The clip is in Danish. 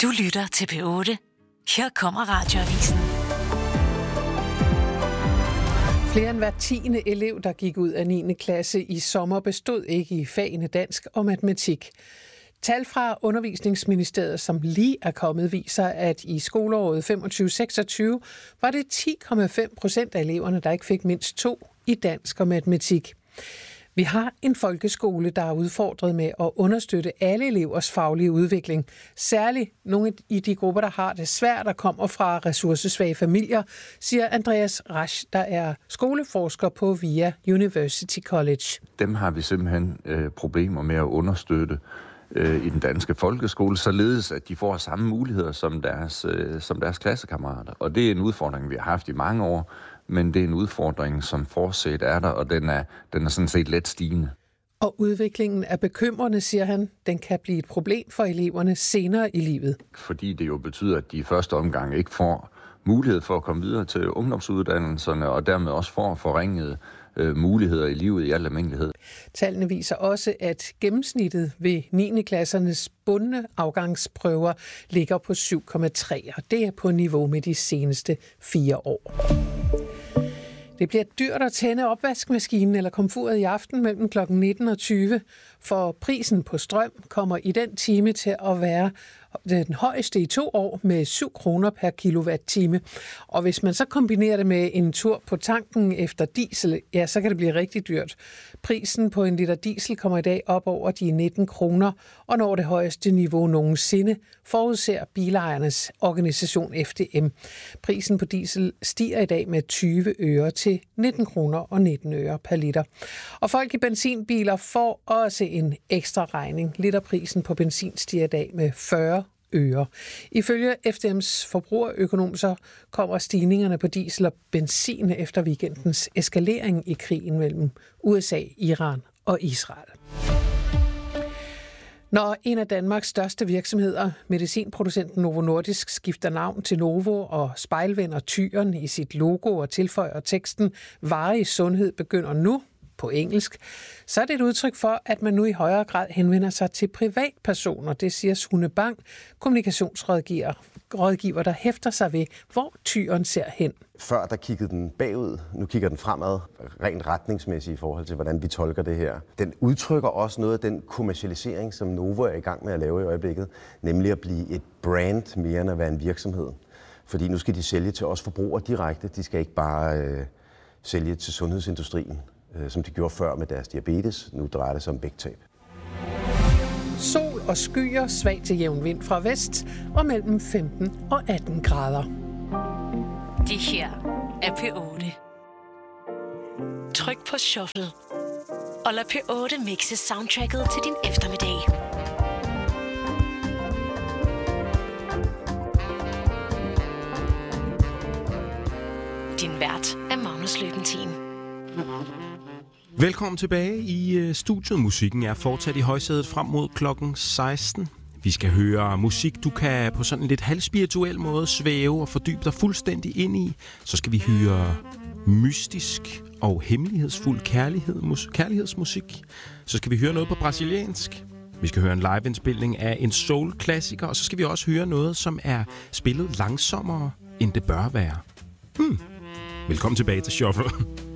Du lytter til P8. Her kommer Radioavisen. Flere end hver 10. elev, der gik ud af 9. klasse i sommer, bestod ikke i fagene dansk og matematik. Tal fra Undervisningsministeriet, som lige er kommet, viser, at i skoleåret 25-26 var det 10,5% af eleverne, der ikke fik mindst 2 i dansk og matematik. Vi har en folkeskole, der er udfordret med at understøtte alle elevers faglige udvikling. Særligt nogle i de grupper, der har det svært, der kommer fra ressourcesvage familier, siger Andreas Rasch, der er skoleforsker på VIA University College. Dem har vi simpelthen problemer med at understøtte i den danske folkeskole, således at de får samme muligheder som deres klassekammerater. Og det er en udfordring, vi har haft i mange år, men det er en udfordring, som fortsat er der, og den er sådan set let stigende. Og udviklingen er bekymrende, siger han. Den kan blive et problem for eleverne senere i livet. Fordi det jo betyder, at de i første omgang ikke får mulighed for at komme videre til ungdomsuddannelserne, og dermed også får forringede muligheder i livet i al almindelighed. Tallene viser også, at gennemsnittet ved 9. klassernes bundne afgangsprøver ligger på 7,3, og det er på niveau med de seneste 4 år. Det bliver dyrt at tænde opvaskemaskinen eller komfuret i aften mellem kl. 19 og 20, for prisen på strøm kommer i den time til at være den højeste i 2 år med 7 kroner per kilowatt-time. Og hvis man så kombinerer det med en tur på tanken efter diesel, ja, så kan det blive rigtig dyrt. Prisen på en liter diesel kommer i dag op over de 19 kroner og når det højeste niveau nogensinde, forudser bilejernes organisation FDM. Prisen på diesel stiger i dag med 20 øre til 19 kroner og 19 øre per liter. Og folk i benzinbiler får også en ekstra regning. Literprisen på benzin stiger i dag med 40 øre. Ifølge FDM's forbrugerøkonom så kommer stigningerne på diesel og benzin efter weekendens eskalering i krigen mellem USA, Iran og Israel. Når en af Danmarks største virksomheder, medicinproducenten Novo Nordisk, skifter navn til Novo og spejlvender tyren i sit logo og tilføjer teksten "Varig sundhed begynder nu" på engelsk, så er det et udtryk for, at man nu i højere grad henvender sig til privatpersoner. Det siger Sune Bang, kommunikationsrådgiver, der hæfter sig ved, hvor tyren ser hen. Før der kiggede den bagud, nu kigger den fremad, rent retningsmæssigt i forhold til, hvordan vi tolker det her. Den udtrykker også noget af den kommercialisering, som Novo er i gang med at lave i øjeblikket, nemlig at blive et brand mere end at være en virksomhed. Fordi nu skal de sælge til os forbrugere direkte, de skal ikke bare sælge til sundhedsindustrien, som de gjorde før med deres diabetes. Nu drejer det sig om vægttab. Sol og skyer, svag til jævn vind fra vest og mellem 15 og 18 grader. Det her er P8. Tryk på shuffle og lad P8 mixe soundtracket til din eftermiddag. Din vært er Magnus Løbentin. Velkommen tilbage i studiet. Musikken er fortsat i højsædet frem mod klokken 16. Vi skal høre musik, du kan på sådan en lidt halvspirituel måde svæve og fordybe dig fuldstændig ind i. Så skal vi høre mystisk og hemmelighedsfuld kærlighedsmusik. Så skal vi høre noget på brasiliansk. Vi skal høre en liveindspilning af en soul-klassiker, og så skal vi også høre noget, som er spillet langsommere, end det bør være. Velkommen tilbage til Shuffle.